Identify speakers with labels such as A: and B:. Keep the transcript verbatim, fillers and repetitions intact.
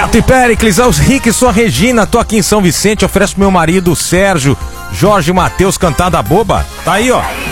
A: Beto e Péricles, aos Rick e sua Regina, tô aqui em São Vicente, ofereço pro meu marido Sérgio, Jorge Matheus, Cantada Boba. Tá aí, ó.